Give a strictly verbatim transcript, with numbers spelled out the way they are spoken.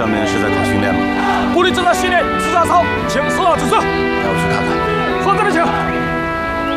上面是在搞训练吗？ 部里正在训练刺杀操，请司长指示。 带我去看看。 放这边请。